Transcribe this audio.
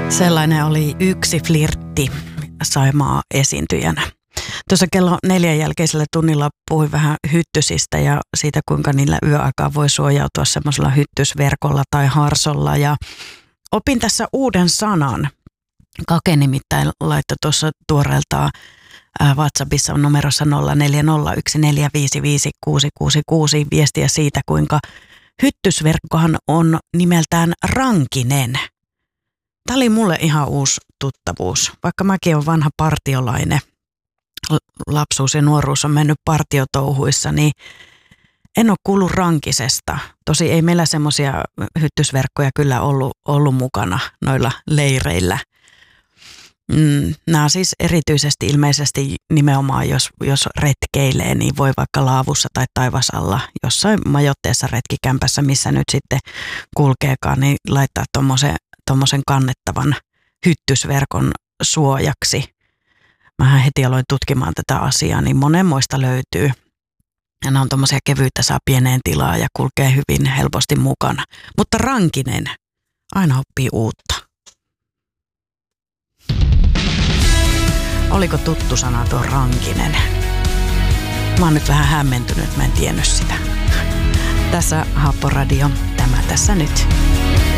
Sellainen oli yksi flirtti Saimaa esiintyjänä. Tuossa kello 4 jälkeisellä tunnilla puhuin vähän hyttysistä ja siitä, kuinka niillä yöaikaa voi suojautua semmoisella hyttysverkolla tai harsolla. Ja opin tässä uuden sanan. Kake nimittäin laittoi tuossa tuoreeltaan WhatsAppissa numerossa 0401455666 viestiä siitä, kuinka hyttysverkkohan on nimeltään rankinen. Tämä oli mulle ihan uusi tuttavuus, vaikka mäkin olen vanha partiolainen. Lapsuus ja nuoruus on mennyt partiotouhuissa, niin en ole kuullut rankisesta. Tosi ei meillä semmoisia hyttysverkkoja kyllä ollut mukana noilla leireillä. Nämä siis erityisesti ilmeisesti nimenomaan, jos retkeilee, niin voi vaikka laavussa tai taivasalla jossain majoitteessa retkikämpässä, missä nyt sitten kulkeekaan, niin laittaa tommosen kannettavan hyttysverkon suojaksi. Mähän heti aloin tutkimaan tätä asiaa, niin monenmoista löytyy. Ja nämä on tommosia kevyitä, saa pieneen tilaa ja kulkee hyvin helposti mukana. Mutta rankinen, aina oppii uutta. Oliko tuttu sana tuo rankinen? Mä oon nyt vähän hämmentynyt, mä en tiennyt sitä. Tässä Happoradio, tämä tässä nyt.